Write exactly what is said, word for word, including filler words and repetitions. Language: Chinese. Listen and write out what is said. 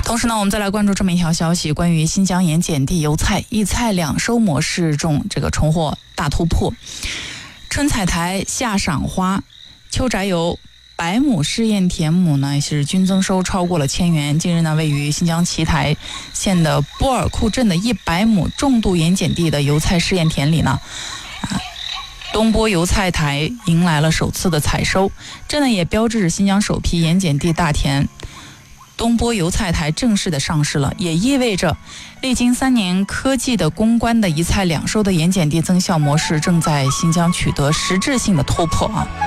同时呢，我们再来关注这么一条消息，关于新疆盐碱地油菜一菜两收模式中这个重获大突破。春采台、夏赏花、秋摘油百亩试验田亩呢是均增收超过了千元。近日呢，位于新疆奇台县的波尔库镇的一百亩重度盐碱地的油菜试验田里呢，啊，东波油菜台迎来了首次的采收，这呢也标志着新疆首批盐碱地大田东波油菜台正式的上市了，也意味着历经三年科技的攻关的一菜两收的盐碱地增效模式正在新疆取得实质性的突破啊。